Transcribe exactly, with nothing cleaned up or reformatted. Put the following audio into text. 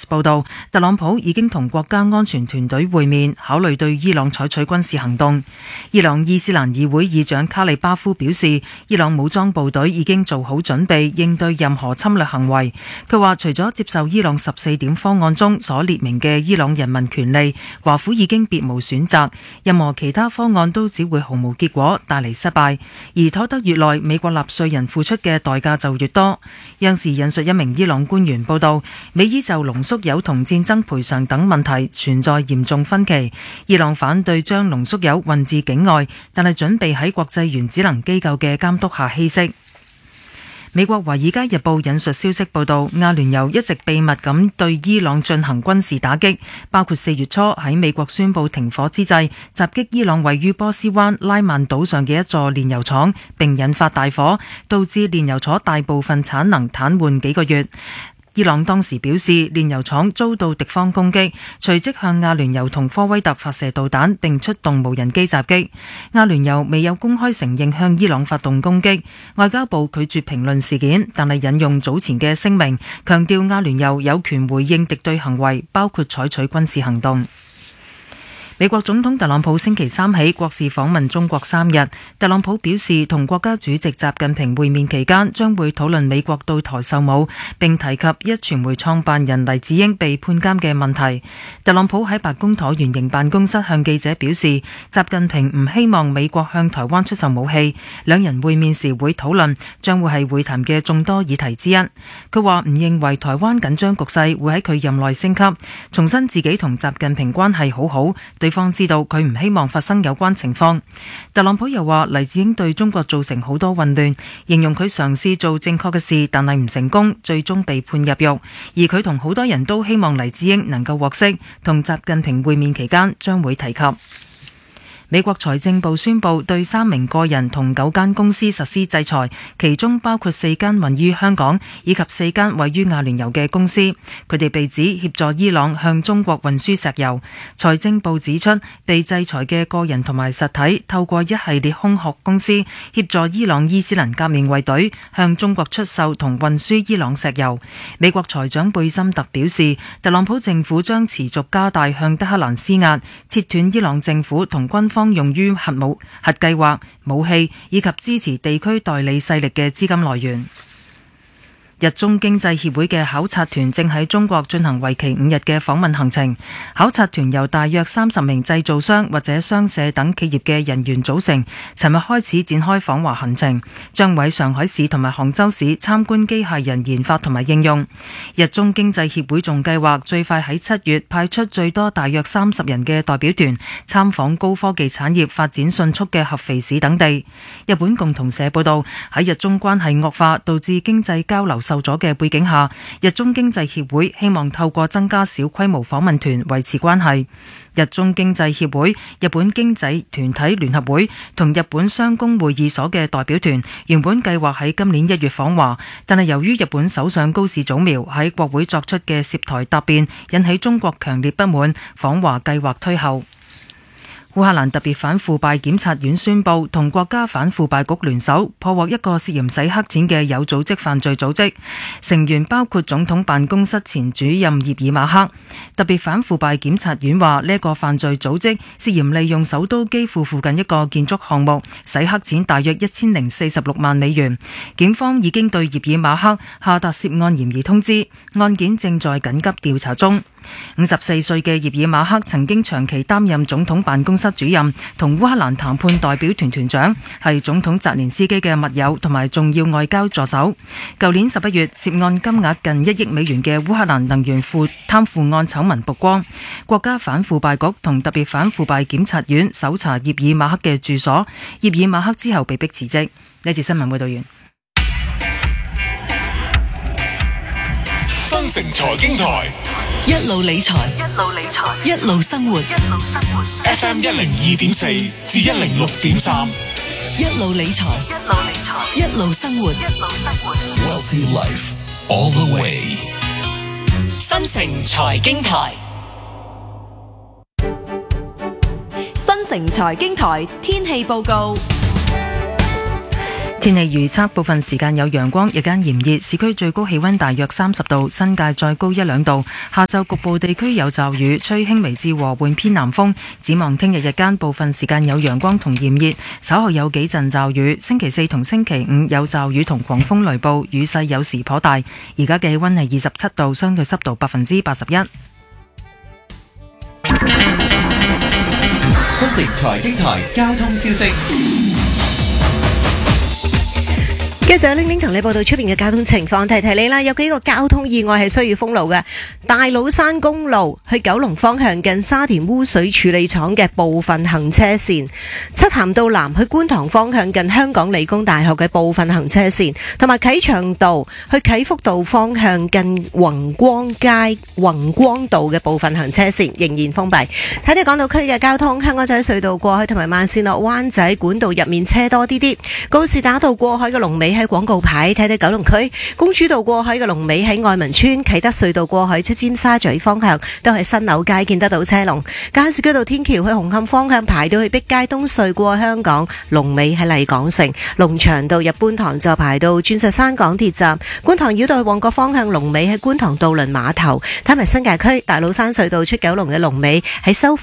報道，特朗普已經同國家安全團隊會面，考慮對伊朗採取軍事行動。伊朗伊斯蘭議會議長卡利巴夫表示，伊朗武裝部隊已經做好準備應對任何侵略行為。佢話，除咗接受伊朗十四點方案中所列明嘅伊朗人民權利，華府已經別無選擇，任何其他方案都只會毫無結果，帶嚟失敗。而拖得越耐，美國納稅人付出嘅代價就越多。央視引述一名伊朗官員報道，美伊就濃縮鈾同戰爭賠償等問題存在嚴重分歧。伊朗反對將濃縮鈾運至境外，但係準備喺國際原子能機構嘅監督下稀釋。美國《華爾街日報》引述消息報道，阿聯酋一直秘密咁對伊朗進行軍事打擊，包括四月初喺美國宣布停火之際，襲擊伊朗位於波斯灣拉曼島上嘅一座煉油廠，並引發大火，導致煉油廠大部分產能癱瘓幾個月。伊朗當時表示，煉油廠遭到敵方攻擊，隨即向阿聯酋同科威特發射導彈，並出動無人機襲擊。阿聯酋未有公開承認向伊朗發動攻擊，外交部拒絕評論事件，但係引用早前嘅聲明，強調阿聯酋有權回應敵對行為，包括採取軍事行動。美國總統特朗普星期三起國事訪問中國三日。特朗普表示，同國家主席習近平會面期間，將會討論美國對台售武，並提及壹傳媒創辦人黎智英被判監嘅問題。特朗普喺白宮橢圓形辦公室向記者表示，習近平唔希望美國向台灣出售武器。兩人會面時會討論，將會係會談嘅眾多議題之一。佢話唔認為台灣緊張局勢會喺佢任內升級，重申自己同習近平關係好好，對方知道佢唔希望發生有關情況。特朗普又話黎智英對中國造成好多混亂，形容佢嘗試做正確嘅事，但係唔成功，最終被判入獄。而佢同好多人都希望黎智英能夠獲釋，同習近平會面期間將會提及。美國財政部宣布對三名個人同九間公司實施制裁，其中包括四間位於香港以及四間位於阿聯酋嘅公司，佢哋被指協助伊朗向中國運輸石油。財政部指出，被制裁嘅個人同埋實體透過一系列空殼公司協助伊朗伊斯蘭革命衛隊向中國出售同運輸伊朗石油。美國財長貝森特表示，特朗普政府將持續加大向德黑蘭施壓，切斷伊朗政府同軍方用於核武、核計劃、武器以及支持地區代理勢力嘅資金來源。日中經濟協會嘅考察團正喺中國進行為期五日嘅訪問行程。考察團由大約三十名製造商或者商社等企業嘅人員組成，尋日開始展開訪華行程，將喺上海市同埋杭州市參觀機械人研發同埋應用。日中經濟協會仲計劃最快喺七月派出最多大約三十人嘅代表團參訪高科技產業發展迅速嘅合肥市等地。日本共同社報道，喺日中關係惡化導致經濟交流受阻嘅背景下，日中經濟協會希望透過增加小規模訪問團維持關係。日中經濟協會、日本經濟團體聯合會同日本商工會議所嘅代表團原本計劃喺今年一月訪華，但係由於日本首相高市早苗喺國會作出嘅涉台答辯，引起中國強烈不滿，訪華計劃推後。烏克蘭特別反腐敗檢察院宣布，同國家反腐敗局聯手破獲一個涉嫌洗黑錢嘅有組織犯罪組織，成員包括總統辦公室前主任葉爾馬克。特別反腐敗檢察院話，呢一個犯罪組織涉嫌利用首都基輔附近一個建築項目洗黑錢大約一千零四十六萬美元。警方已經對葉爾馬克下達涉案嫌疑通知，案件正在緊急調查中。五十四歲嘅葉爾馬克曾經長期擔任總統辦公室主任同烏克蘭談判代表團團長，係總統澤連斯基嘅密友同埋重要外交助手。舊年十一月，涉案金額近一億美元嘅烏克蘭能源負貪腐案醜聞曝光，國家反腐敗局同特別反腐敗檢察院搜查葉爾馬克嘅住所，葉爾馬克之後被迫辭職。呢節新聞報道完。 新城財經台， 一路理財，一路理財，一路生活，一路生活。 F M 一零二點四至一零六點三， 一路理財，一路理財，一路生活，一路生活。 Wealthy Life all the way。 新城財經台， 新城財經台天氣報告。 天氣預測，部分時間有陽光，日間炎熱，市區最高氣溫大約三十度，新界再高一兩度。下晝局部地區有驟雨，吹輕微至和緩偏南風。展望聽日日間部分時間有陽光同炎熱，稍後有幾陣驟雨。星期四同星期五有驟雨同狂風雷暴，雨勢有時頗大。而家嘅氣溫係二十七度，相對濕度百分之八十一。 新城財經台交通消息。 繼續有玲玲同你報道出邊嘅交通情況，提提你啦，有幾個交通意外係需要封路嘅。大老山公路去九龍方向近沙田污水處理廠嘅部分行車線，漆咸道南去觀塘方向近香港理工大學嘅部分行車線，同埋啟祥道去啟福道方向近宏光街宏光道嘅部分行車線仍然封閉。睇睇港島區嘅交通，香港仔隧道過海同埋慢線落灣仔管道入面車多啲啲，告士打道過海嘅龍尾喺廣告牌。睇睇九龍區公主道過海嘅龍尾喺愛民村，啟德隧道過海出尖沙咀方向都係新樓街見得到車龍。加士居道天橋去紅磡方向排到去碧街東隧過香港，龍尾喺麗港城。龍翔道入觀塘就排到鑽石山港鐵站，觀塘繞道去旺角方向龍尾喺觀塘渡輪碼頭。睇埋新界區大老山隧道出九龍嘅龍尾喺收